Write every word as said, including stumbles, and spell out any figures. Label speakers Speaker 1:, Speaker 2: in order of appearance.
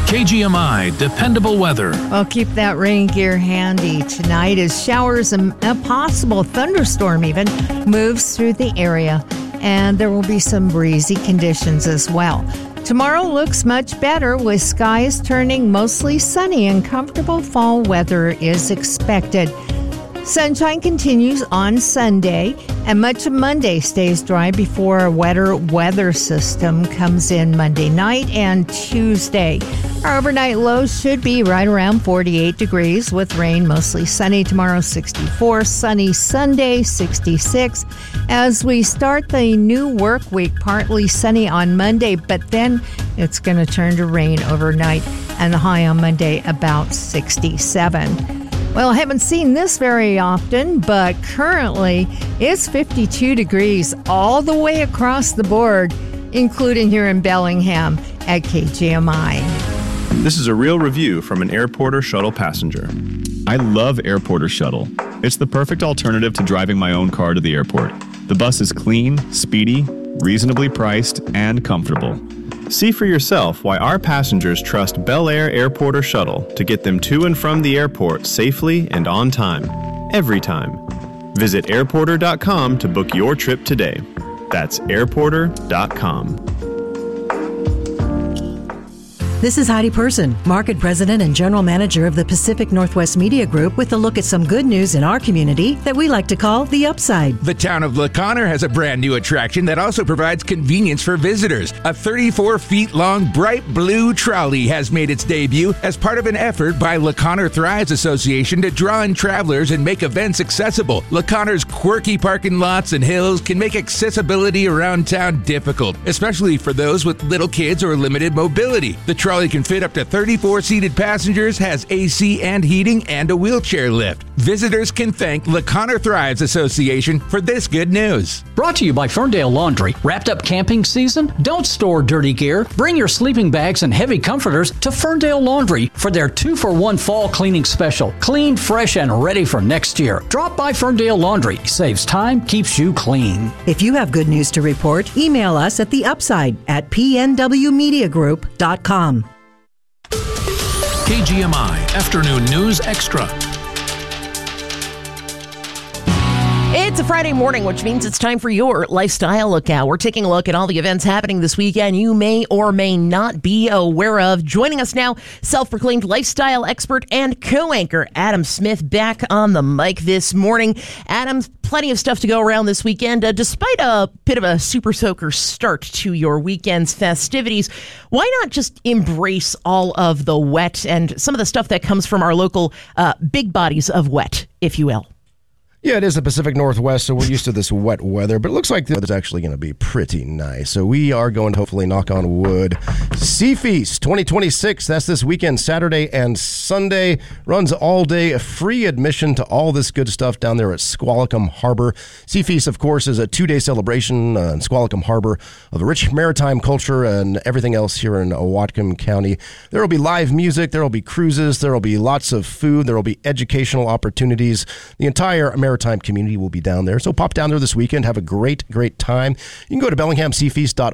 Speaker 1: K G M I Dependable Weather.
Speaker 2: Well, keep that rain gear handy tonight as showers and a possible thunderstorm even moves through the area, and there will be some breezy conditions as well. Tomorrow looks much better with skies turning mostly sunny and comfortable fall weather is expected. Sunshine continues on Sunday, and much of Monday stays dry before a wetter weather system comes in Monday night and Tuesday. Our overnight lows should be right around forty-eight degrees with rain, mostly sunny tomorrow, sixty-four, sunny Sunday, sixty-six. As we start the new work week, partly sunny on Monday, but then it's going to turn to rain overnight, and the high on Monday about sixty-seven. Well, I haven't seen this very often, but currently it's fifty-two degrees all the way across the board, including here in Bellingham at K G M I.
Speaker 3: This is a real review from an Airporter Shuttle passenger.
Speaker 4: I love Airporter Shuttle. It's the perfect alternative to driving my own car to the airport. The bus is clean, speedy, reasonably priced, and comfortable.
Speaker 3: See for yourself why our passengers trust Bel Air Airporter Shuttle to get them to and from the airport safely and on time, every time. Visit airporter dot com to book your trip today. That's airporter dot com.
Speaker 5: This is Heidi Person, Market President and General Manager of the Pacific Northwest Media Group, with a look at some good news in our community that we like to call the Upside.
Speaker 6: The town of La Conner has a brand new attraction that also provides convenience for visitors. A thirty-four feet long bright blue trolley has made its debut as part of an effort by La Conner Thrives Association to draw in travelers and make events accessible. La Conner's quirky parking lots and hills can make accessibility around town difficult, especially for those with little kids or limited mobility. The trolley can fit up to thirty-four seated passengers, has A C and heating, and a wheelchair lift. Visitors can thank La Conner Thrives Association for this good news.
Speaker 7: Brought to you by Ferndale Laundry. Wrapped up camping season? Don't store dirty gear. Bring your sleeping bags and heavy comforters to Ferndale Laundry for their two for one fall cleaning special. Clean, fresh, and ready for next year. Drop by Ferndale Laundry. Saves time, keeps you clean.
Speaker 5: If you have good news to report, email us at the Upside at p n w media group dot com.
Speaker 1: K G M I Afternoon News Extra.
Speaker 8: It's a Friday morning, which means it's time for your Lifestyle Lookout. We're taking a look at all the events happening this weekend you may or may not be aware of. Joining us now, self-proclaimed lifestyle expert and co-anchor Adam Smith, back on the mic this morning. Adam, plenty of stuff to go around this weekend. Uh, despite a bit of a super soaker start to your weekend's festivities, why not just embrace all of the wet and some of the stuff that comes from our local uh, big bodies of wet, if you will?
Speaker 9: Yeah, it is the Pacific Northwest, so we're used to this wet weather, but it looks like the weather's actually going to be pretty nice. So we are going to hopefully knock on wood. Sea Feast twenty twenty-six, that's this weekend, Saturday and Sunday. Runs all day, free admission to all this good stuff down there at Squalicum Harbor. Sea Feast, of course, is a two-day celebration uh, in Squalicum Harbor of the rich maritime culture and everything else here in Whatcom County. There will be live music, there will be cruises, there will be lots of food, there will be educational opportunities. The entire maritime community will be down there. So pop down there this weekend. Have a great, great time. You can go to bellingham sea feast dot